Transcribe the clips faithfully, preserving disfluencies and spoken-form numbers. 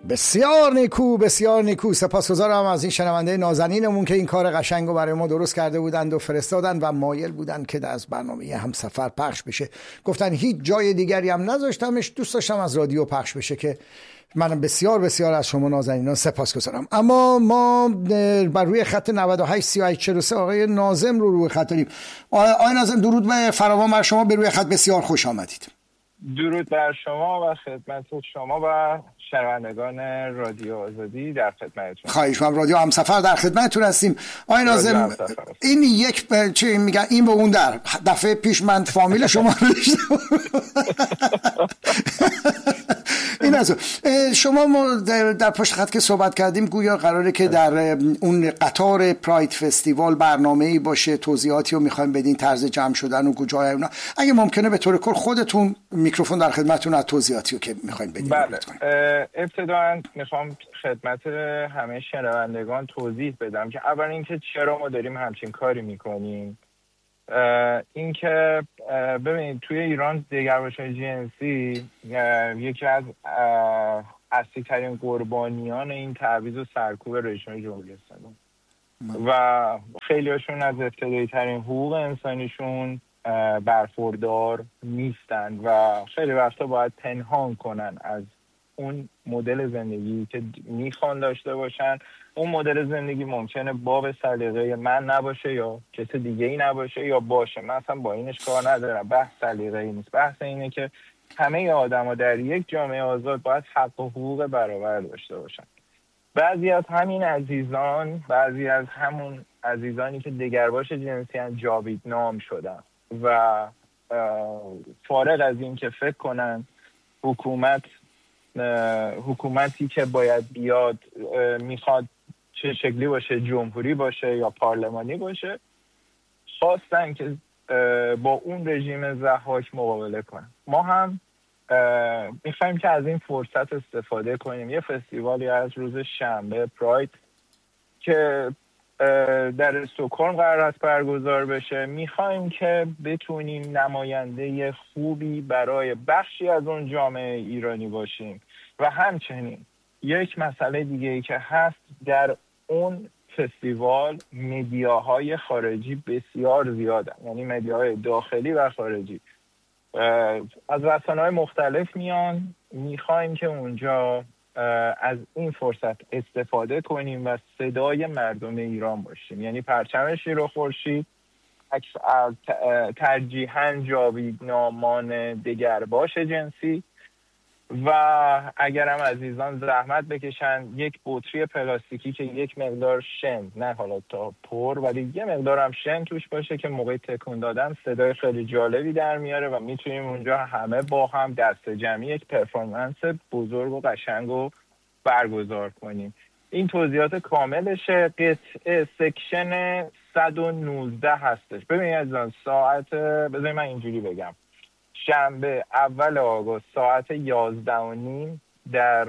بسیار نیکو بسیار نیکو. سپاسگزارم از این شنونده نازنینمون که این کار قشنگو برای ما درست کرده بودند و فرستادن و مایل بودند که از برنامه همسفر پخش بشه. گفتن هیچ جای دیگری هم نذاشتمش، دوست داشتم از رادیو پخش بشه، که منم بسیار بسیار از شما نازنینان سپاسگزارم. اما ما بر روی خط نود و هشت سی و هشت چهل و سه آقای ناظم رو روی خط داریم. آقای ناظم درود به فراوان بر شما، به روی خط بسیار خوش آمدید. درود بر شما و خدمت شما و شنوندگان رادیو آزادی در خدمتتون. خواهش می‌کنم. رادیو همسفر در خدمتتون هستیم. آقای ناظم این یک ب... چه میگن این به اون در دفعه پیش من فامیل شما رو این از شما ما در, در پشت خط که صحبت کردیم گویا قراره که در اون قطار پراید فستیوال برنامه‌ای باشه، توضیحاتی رو می‌خوایم بدین، طرز جمع شدن و کجای اونا. اگه ممکنه به طور کل خودتون میکروفون در خدمتتون از توضیحاتی رو که می‌خوایم بدین. بله. ابتداً میخوام خدمت همه شنوندگان توضیح بدم که اول اینکه چرا ما داریم همچین کاری میکنیم. اینکه ببینید توی ایران دگرباشی جنسی یکی از اصلی ترین قربانیان این تبعیض و سرکوب رژیم جمهوری اسلامی و خیلی هاشون از ابتدایی ترین حقوق انسانیشون برخوردار نیستن و خیلی وقتا باید پنهان کنن از اون مدل زندگی که میخوان داشته باشن. اون مدل زندگی ممکنه باب سلیقه من نباشه یا کسی دیگه ای نباشه یا باشه. من اصلا با اینش کار ندارم. بحث سلیقه ای نیست. بحث اینه که همه آدم ها در یک جامعه آزاد باید حق و حقوق برابر داشته باشن. بعضی از همین عزیزان، بعضی از همون عزیزانی که دگرباش جنسی ان جاویدنام شدن و فارغ از این که فکر کنن حکومت حکومتی که باید بیاد میخواد چه شکلی باشه، جمهوری باشه یا پارلمانی باشه، خواستن که با اون رژیم ضحاک مقابله کنن. ما هم میخوایم که از این فرصت استفاده کنیم. یه فستیوالی از روز شنبه پراید که در استکهلم قرار است برگزار بشه، میخوایم که بتونیم نماینده خوبی برای بخشی از اون جامعه ایرانی باشیم و همچنین یک مسئله دیگه ای که هست، در اون فستیوال مدیاهای خارجی بسیار زیادن، یعنی مدیاهای داخلی و خارجی از رسانه‌های مختلف میان. میخوایم که اونجا از این فرصت استفاده کنیم و صدای مردم ایران باشیم، یعنی پرچم شیر و خورشید، ترجیحاً جاویدنامان دگرباش جنسی و اگرم عزیزان زحمت بکشن یک بطری پلاستیکی که یک مقدار شن، نه حالا تا پر ولی یه مقدار هم شن توش باشه که موقع تکون دادن صدای خیلی جالبی در میاره و میتونیم اونجا همه با هم دست جمعی یک پرفورمنس بزرگ و قشنگ رو برگزار کنیم. این توضیحات کاملشه. قطعه سکشن صد و نوزده هستش. ببینید عزیزان، ساعت بذارید من اینجوری بگم، شنبه اول آگوست ساعت یازده و نیم در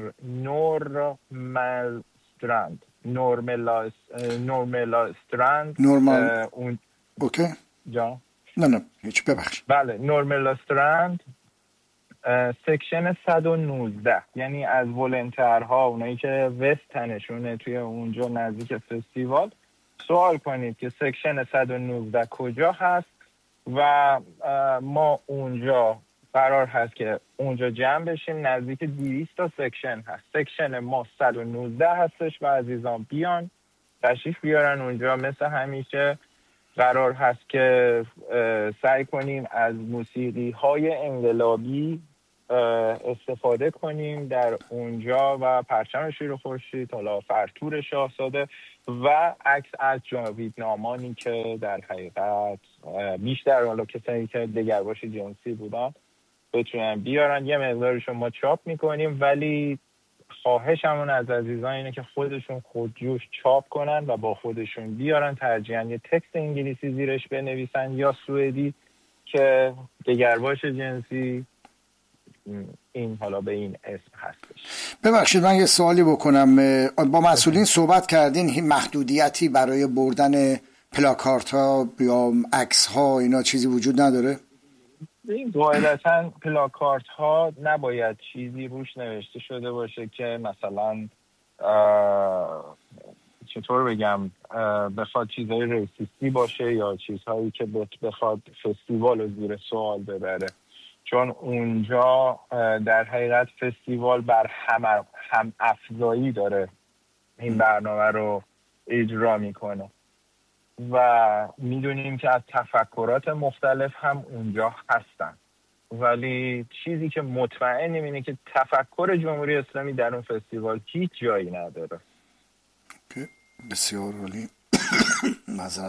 نورمال استراند نورمال نورمال استراند نورمال اون اوکی جا نه نه هیچ ببخش بله نورمال استراند سکشن صد و نوزده، یعنی از ولنترها، اونایی که وست تنشونه توی اونجا نزدیک فستیوال، سوال کنید که سکشن صد و نوزده کجا هست و ما اونجا قرار هست که اونجا جمع بشیم. نزدیک دویست تا سکشن هست. سکشن ما صد و نوزده هستش و عزیزان بیان تشریف بیارن اونجا. مثل همیشه قرار هست که سعی کنیم از موسیقی های انقلابی استفاده کنیم در اونجا و پرچم شیر و خورشید، حالا فرتور شاهزاده و عکس از جاویدنامانی که در حقیقت بیشتر حالا کسایی که دگرباش جنسی بودن بتونن بیارن. یه مقدارشو ما چاپ میکنیم ولی خواهشمون از عزیزان اینه که خودشون خودجوش چاپ کنن و با خودشون بیارن، ترجیحاً یه تکست انگلیسی زیرش بنویسن یا سوئدی که دگرباش جنسی این حالا به این اسم هستش. ببخشید من یه سوالی بکنم. با مسئولین صحبت کردین محدودیتی برای بردن پلاکارت ها یا عکس ها اینا چیزی وجود نداره؟ این قاعدتا پلاکارت ها نباید چیزی روش نوشته شده باشه که مثلا چطور بگم بخواد چیزهای ریسیستی باشه یا چیزهایی که بخواد فستیوال رو زیر سوال ببره، چون اونجا در حقیقت فستیوال بر هم, هم افزایی داره این برنامه رو اجرا میکنه و میدونیم که از تفکرات مختلف هم اونجا هستن، ولی چیزی که مطمئنیم اینه که تفکر جمهوری اسلامی در اون فستیوال هیچ جایی نداره. بسیار عالی. معذرت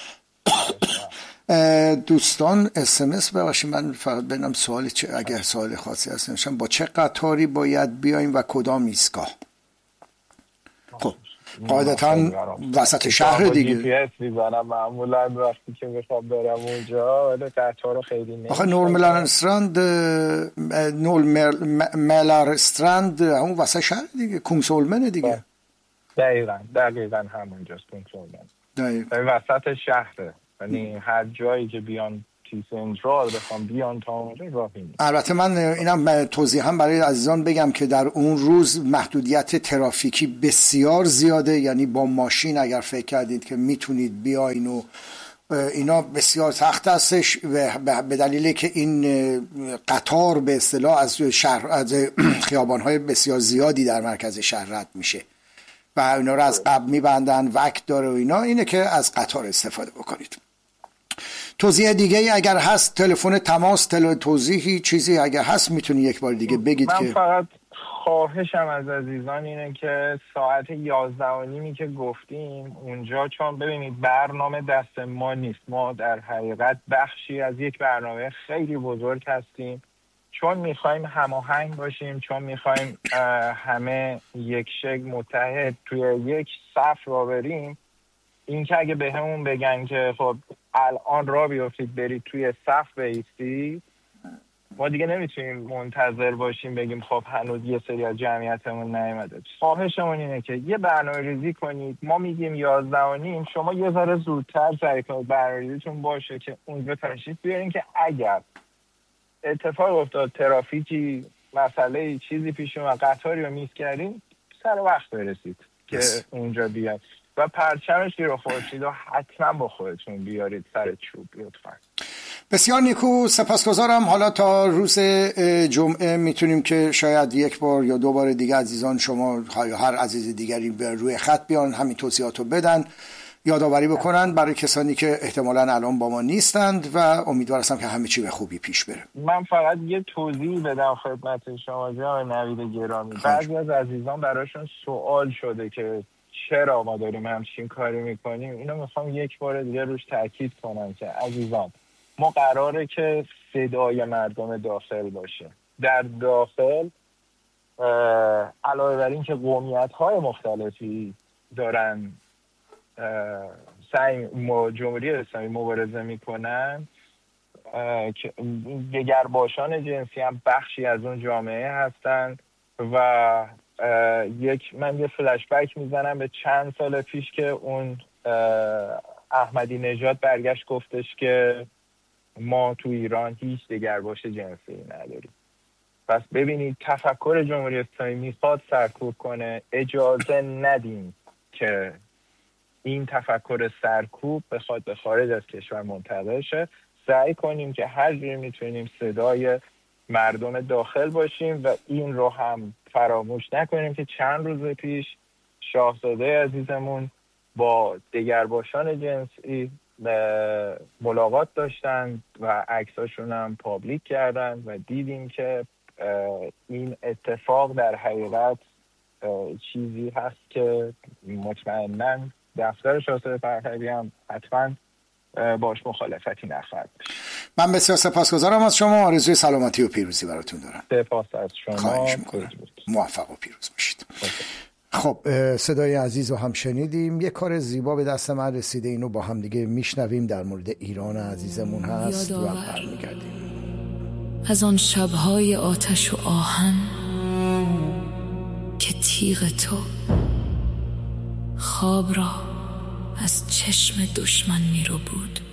دوستان اس ام اس ببخشید من فقط ببینم سوالی چه اگه سوال خاصی هست نمیشم با چه قطاری باید بیایم و کدام ایستگاه؟ خب قاعدتا وسط شهر دیگه جی پی اس میزنم معمولا وقتی که میخوام برم اونجا، ولی قطار رو خیلی نمیشه. آخه نورملان استراند نورملار استراند همون وسط شهر دیگه، کونگسولمن دیگه. دقیقاً دقیقاً همونجاست کونگسولمن. دقیقاً وسط شهره، یعنی هر جایی که بیان تی سنترال بخوام بیان تا اونجا راه نیست. البته من اینم توضیح هم برای عزیزان بگم که در اون روز محدودیت ترافیکی بسیار زیاده، یعنی با ماشین اگر فکر کردید که میتونید بیاین و اینا بسیار سخت هستش و به دلیلی که این قطار به اصطلاح از شهر از خیابان‌های بسیار زیادی در مرکز شهر رد میشه و اینا رو از قبل میبندن، وقت داره و اینا، اینه که از قطار استفاده بکنید. توضیح دیگه ای اگر هست، تلفن تماس، تل توضیحی چیزی اگر هست میتونی یک بار دیگه بگید. من که من فقط خواهشم از عزیزان اینه که ساعت یازده و نیمی که گفتیم اونجا، چون ببینید برنامه دست ما نیست، ما در حقیقت بخشی از یک برنامه خیلی بزرگ هستیم، چون میخوایم هماهنگ باشیم، چون میخوایم همه یک شکل متحد توی یک صف را بریم. این که اگه به همون بگن که خب الان را بیافتید برید توی صف بایستید، ما دیگه نمیتونیم منتظر باشیم بگیم خب هنوز یه سری از جمعیتمون نیومده. خواهشمون اینه که یه برنامه ریزی کنید. ما میگیم یازده و نیم، شما یه ذره زودتر سعی کنید برنامه ریزیتون باشه که اونجا تشریف بیارین که اگر اتفاق افتاد ترافیکی مسئله چیزی پیش اومد قطاری رو میس کردین سر وقت برسید که اونجا بیاد و پرچم شیر و خورشید رو حتما با خودتون بیارید سر چوب لطفا. بسیار نیکو، سپاسگزارم. حالا تا روز جمعه میتونیم که شاید یک بار یا دو بار دیگه عزیزان شما یا هر عزیز دیگری به روی خط بیان همین توضیحاتو بدن، یادآوری بکنن برای کسانی که احتمالاً الان با ما نیستند و امیدوار هستم که همه چی به خوبی پیش بره. من فقط یه توضیح بدم خدمت شما جناب نوید گرامی. بعضی از عزیزان براشون سوال شده که چرا ما داریم همچین کاری میکنیم. اینو میخوام یک بار دیگه روش تاکید کنم که عزیزان ما قراره که صدای مردم داخل باشه. در داخل علاوه بر این که قومیت‌های مختلفی دارن سعی جمهوری اسلامی مبارزه میکنن، که دگرباشان جنسی هم بخشی از اون جامعه هستن و یک من یه فلش بک میزنم به چند سال پیش که اون احمدی نژاد برگشت گفتش که ما تو ایران هیچ دگرباش جنسی نداریم. پس ببینید تفکر جمهوری اسلامی میخواد سرکوب کنه، اجازه ندیم که این تفکر سرکوب بخواد به خارج از کشور منتقل شه. سعی کنیم که هر جوری میتونیم صدای مردم داخل باشیم و این رو هم فراموش نکنیم که چند روز پیش شاهزاده عزیزمون با دگرباشان جنسی ملاقات داشتن و عکساشون هم پابلیک کردن و دیدیم که این اتفاق در حقیقت چیزی هست که مطمئناً دفتر شاهزاده فرهنگی هم حتما باش مخالفتی نخواهد. من بسیار سپاسگزارم از شما. آرزوی سلامتی و پیروزی براتون دارم. سپاس از شما. خواهش میکنم. موفق و پیروز باشید. خب صدای عزیز رو هم شنیدیم. یه کار زیبا به دست من رسیده، اینو با هم دیگه میشنویم. در مورد ایران عزیزمون هست و برمیگردیم. از آن شبهای آتش و آهن که تیغ تو خواب را از چشم دشمن می رو بود.